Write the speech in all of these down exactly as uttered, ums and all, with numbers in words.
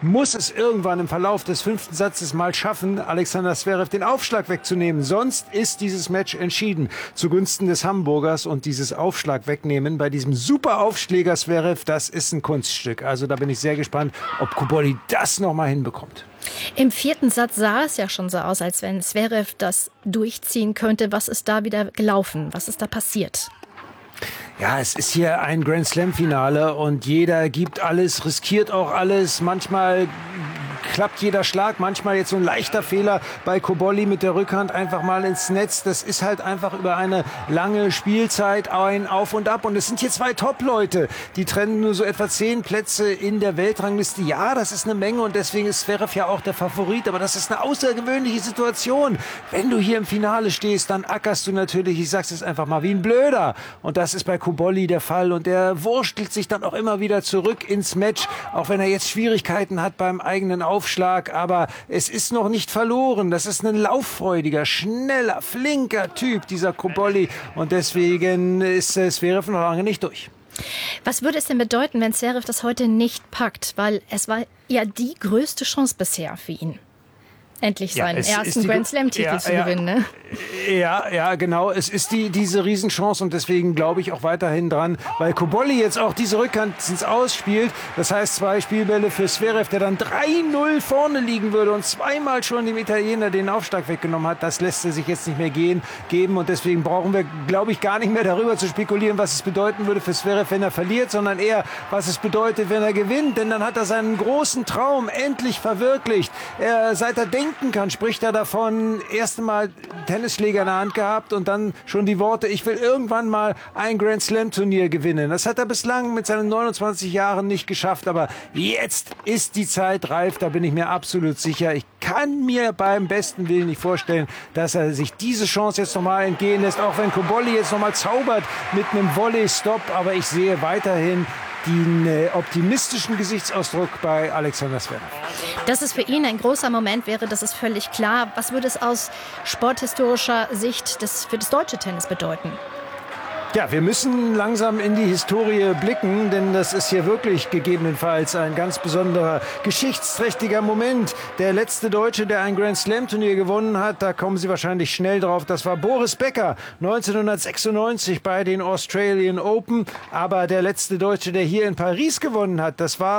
muss es irgendwann im Verlauf des fünften Satzes mal schaffen, Alexander Zverev den Aufschlag wegzunehmen. Sonst ist dieses Match entschieden zugunsten des Hamburgers. Und dieses Aufschlag wegnehmen bei diesem super Aufschläger Zverev, das ist ein Kunststück. Also da bin ich sehr gespannt, ob Cobolli das noch mal hinbekommt. Im vierten Satz sah es ja schon so aus, als wenn Zverev das durchziehen könnte. Was ist da wieder gelaufen? Was ist da passiert? Ja, es ist hier ein Grand Slam-Finale und jeder gibt alles, riskiert auch alles. Manchmal klappt jeder Schlag, manchmal jetzt so ein leichter Fehler bei Cobolli mit der Rückhand einfach mal ins Netz. Das ist halt einfach über eine lange Spielzeit ein Auf und Ab. Und es sind hier zwei Top-Leute, die trennen nur so etwa zehn Plätze in der Weltrangliste. Ja, das ist eine Menge und deswegen ist Zverev ja auch der Favorit. Aber das ist eine außergewöhnliche Situation. Wenn du hier im Finale stehst, dann ackerst du natürlich, ich sag's jetzt einfach mal, wie ein Blöder. Und das ist bei Cobolli der Fall. Und der wurstelt sich dann auch immer wieder zurück ins Match, auch wenn er jetzt Schwierigkeiten hat beim eigenen Aufschlag. Aber es ist noch nicht verloren. Das ist ein lauffreudiger, schneller, flinker Typ, dieser Cobolli. Und deswegen ist Zverev noch lange nicht durch. Was würde es denn bedeuten, wenn Zverev das heute nicht packt? Weil es war ja die größte Chance bisher für ihn. Endlich seinen ja, ersten Grand Slam-Titel ja, zu ja, gewinnen. Ne? Ja, ja, genau. Es ist die, diese Riesenchance und deswegen glaube ich auch weiterhin dran, weil Cobolli jetzt auch diese Rückhand ins Ausspielt. Das heißt, zwei Spielbälle für Zverev, der dann drei null vorne liegen würde und zweimal schon dem Italiener den Aufschlag weggenommen hat. Das lässt er sich jetzt nicht mehr gehen, geben und deswegen brauchen wir, glaube ich, gar nicht mehr darüber zu spekulieren, was es bedeuten würde für Zverev, wenn er verliert, sondern eher, was es bedeutet, wenn er gewinnt. Denn dann hat er seinen großen Traum endlich verwirklicht. Er, seit er denkt, kann, spricht er davon, erst einmal Tennisschläger in der Hand gehabt und dann schon die Worte, ich will irgendwann mal ein Grand Slam Turnier gewinnen. Das hat er bislang mit seinen neunundzwanzig Jahren nicht geschafft, aber jetzt ist die Zeit reif, da bin ich mir absolut sicher. Ich kann mir beim besten Willen nicht vorstellen, dass er sich diese Chance jetzt nochmal entgehen lässt, auch wenn Cobolli jetzt nochmal zaubert mit einem Volley-Stop, aber ich sehe weiterhin den äh, optimistischen Gesichtsausdruck bei Alexander Zverev. Dass es für ihn ein großer Moment wäre, das ist völlig klar. Was würde es aus sporthistorischer Sicht des, für das deutsche Tennis bedeuten? Ja, wir müssen langsam in die Historie blicken, denn das ist hier wirklich gegebenenfalls ein ganz besonderer, geschichtsträchtiger Moment. Der letzte Deutsche, der ein Grand Slam Turnier gewonnen hat, da kommen Sie wahrscheinlich schnell drauf, das war Boris Becker, neunzehnhundertsechsundneunzig bei den Australian Open. Aber der letzte Deutsche, der hier in Paris gewonnen hat, das war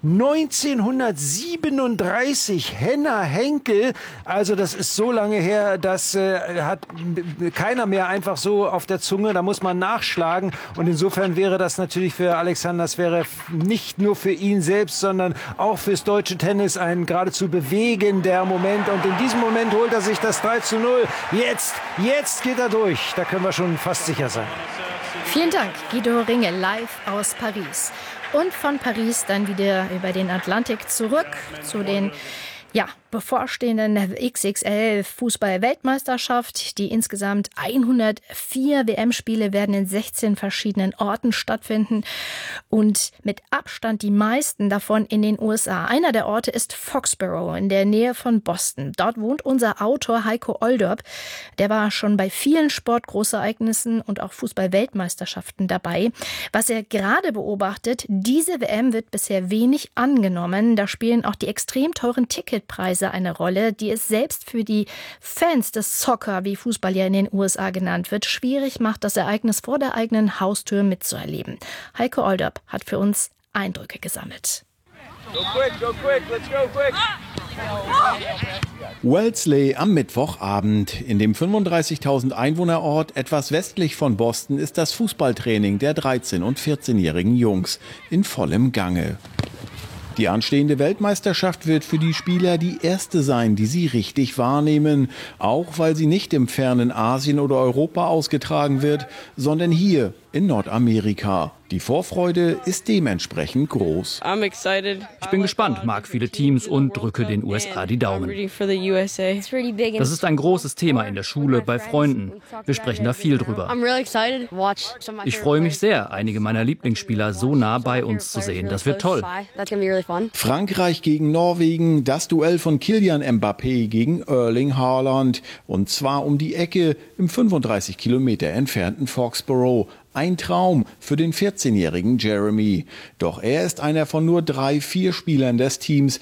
neunzehnhundertsiebenunddreißig, Henner Henkel. Also das ist so lange her, das äh, hat keiner mehr einfach so auf der Zunge. Da muss man nachschlagen. Und insofern wäre das natürlich für Alexander Zverev nicht nur für ihn selbst, sondern auch fürs deutsche Tennis ein geradezu bewegender Moment. Und in diesem Moment holt er sich das drei zu null. Jetzt, jetzt geht er durch. Da können wir schon fast sicher sein. Vielen Dank, Guido Ringe, live aus Paris. Und von Paris dann wieder über den Atlantik zurück zu den ja, bevorstehenden X X L-Fußball-Weltmeisterschaft. Die insgesamt hundertvier W M-Spiele werden in sechzehn verschiedenen Orten stattfinden und mit Abstand die meisten davon in den U S A. Einer der Orte ist Foxborough in der Nähe von Boston. Dort wohnt unser Autor Heiko Olderb. Der war schon bei vielen Sportgroßereignissen und auch Fußball-Weltmeisterschaften dabei. Was er gerade beobachtet, diese W M wird bisher wenig angenommen. Da spielen auch die extrem teuren Ticketpreise eine Rolle, die es selbst für die Fans des Soccer, wie Fußball ja in den U S A genannt wird, schwierig macht, das Ereignis vor der eigenen Haustür mitzuerleben. Heiko Olderb hat für uns Eindrücke gesammelt. Go quick, go quick, let's go quick. Wellesley am Mittwochabend. In dem fünfunddreißigtausend Einwohnerort etwas westlich von Boston ist das Fußballtraining der dreizehn- und vierzehnjährigen Jungs in vollem Gange. Die anstehende Weltmeisterschaft wird für die Spieler die erste sein, die sie richtig wahrnehmen. Auch weil sie nicht im fernen Asien oder Europa ausgetragen wird, sondern hier in Nordamerika. Die Vorfreude ist dementsprechend groß. Ich bin gespannt, mag viele Teams und drücke den U S A die Daumen. Das ist ein großes Thema in der Schule, bei Freunden. Wir sprechen da viel drüber. Ich freue mich sehr, einige meiner Lieblingsspieler so nah bei uns zu sehen. Das wird toll. Frankreich gegen Norwegen, das Duell von Kylian Mbappé gegen Erling Haaland. Und zwar um die Ecke im fünfunddreißig Kilometer entfernten Foxborough. Ein Traum für den vierzehnjährigen Jeremy. Doch er ist einer von nur drei, vier Spielern des Teams,